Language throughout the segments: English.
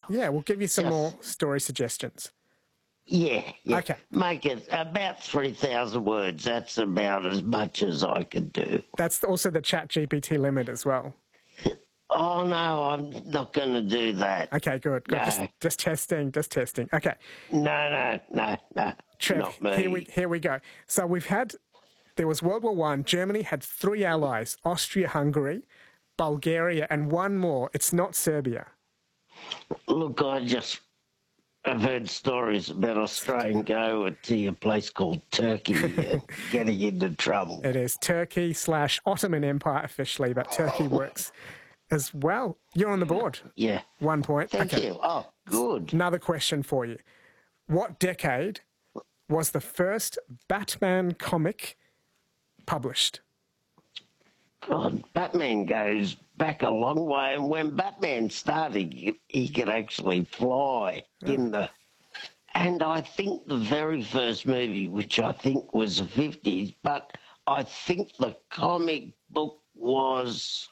Yeah, we'll give you some Just- more story suggestions. Yeah. Okay. Make it about 3,000 words. That's about as much as I could do. That's also the ChatGPT limit as well. Oh, no, I'm not going to do that. Okay, good. No. Just testing. Okay. No. Trev, Not me. here we go. So there was World War I. Germany had 3 allies, Austria-Hungary, Bulgaria, and one more. It's not Serbia. Look, I've heard stories about Australian go to a place called Turkey getting into trouble. It is Turkey/Ottoman Empire officially, but Turkey works as well. You're on the board. Yeah. 1 point. Thank you. Oh, good. Another question for you. What decade was the first Batman comic published? God, Batman goes back a long way, and when Batman started, he could actually fly And I think the very first movie, which I think was the 50s, but I think the comic book was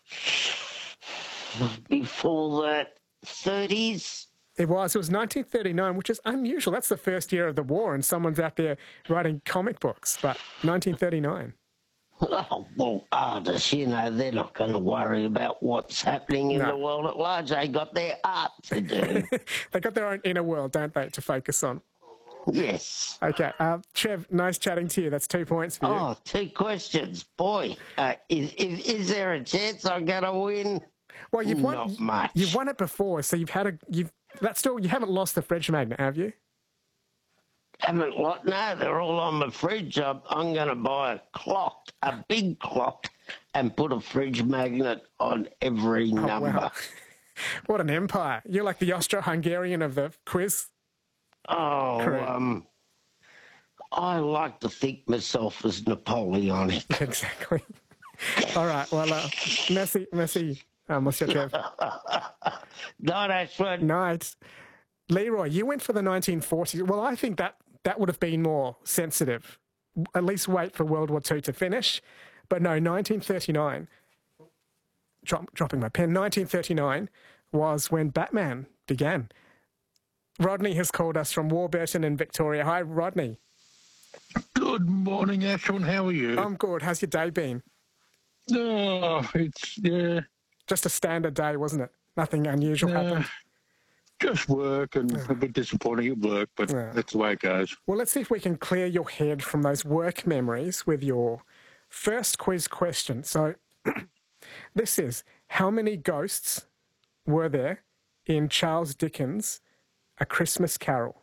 before that, 30s. It was 1939, which is unusual. That's the first year of the war, and someone's out there writing comic books, but 1939. Oh, well, artists, they're not going to worry about what's happening in the world at large. They got their art to do. They got their own inner world, don't they, to focus on? Yes. Okay. Trev, nice chatting to you. That's 2 points for you. Oh, 2 questions. Boy, is there a chance I'm going to win? Well, you've won. Not much. You've won it before, so you haven't lost the fridge magnet, have you? No, they're all on the fridge. I'm going to buy a big clock, and put a fridge magnet on every number. Wow. What an empire. You're like the Austro-Hungarian of the quiz. Oh, I like to think myself as Napoleonic. Exactly. All right, well, merci, Monsieur Trev. Night, Ashford. Night. Leroy, you went for the 1940s. Well, I think that would have been more sensitive. At least wait for World War II to finish. But no, 1939, dropping my pen, 1939 was when Batman began. Rodney has called us from Warburton in Victoria. Hi, Rodney. Good morning, Ashwin. How are you? I'm good. How's your day been? Oh, yeah. Just a standard day, wasn't it? Nothing unusual happened. Just work and a bit disappointing at work, but that's the way it goes. Well, let's see if we can clear your head from those work memories with your first quiz question. So this is, how many ghosts were there in Charles Dickens' A Christmas Carol?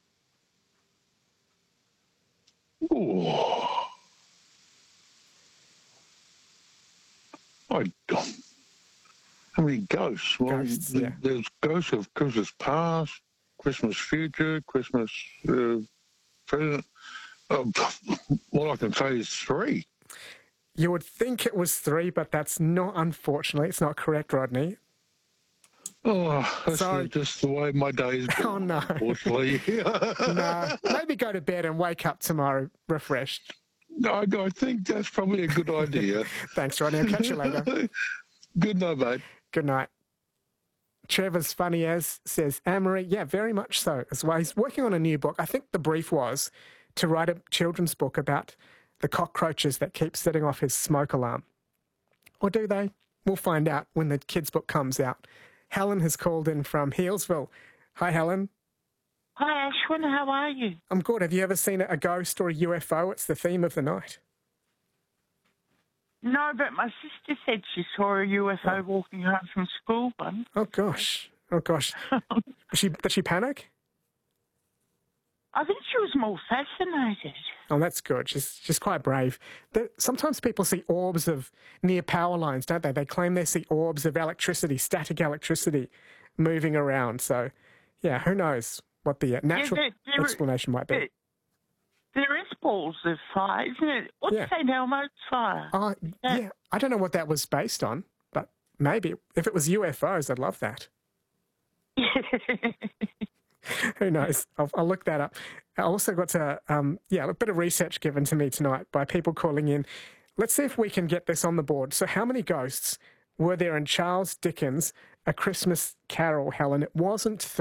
Oh. How many ghosts? Well, there's ghosts of Christmas past, Christmas future, Christmas present. All I can say is 3. You would think it was 3, but that's not, unfortunately. It's not correct, Rodney. Oh, that's just the way my day's gone. Oh, no. Unfortunately. No. Maybe go to bed and wake up tomorrow refreshed. No, I think that's probably a good idea. Thanks, Rodney. I'll catch you later. Good night, mate. Good night. Trevor's funny as says, Anne-Marie, yeah, very much so as well. He's working on a new book. I think the brief was to write a children's book about the cockroaches that keep setting off his smoke alarm. Or do they? We'll find out when the kids' book comes out. Helen has called in from Healesville. Hi, Helen. Hi, Ashwin. How are you? I'm good. Have you ever seen a ghost or a UFO? It's the theme of the night. No, but my sister said she saw a UFO walking home from school once. Oh, gosh. Did she panic? I think she was more fascinated. Oh, that's good. She's quite brave. Sometimes people see orbs of near power lines, don't they? They claim they see orbs of electricity, static electricity, moving around. So, yeah, who knows what the natural explanation might be. There is balls of fire, isn't it? What's St. Elmo's fire? Yeah, I don't know what that was based on, but maybe. If it was UFOs, I'd love that. Who knows? I'll look that up. I also got a bit of research given to me tonight by people calling in. Let's see if we can get this on the board. So how many ghosts were there in Charles Dickens' A Christmas Carol, Helen? It wasn't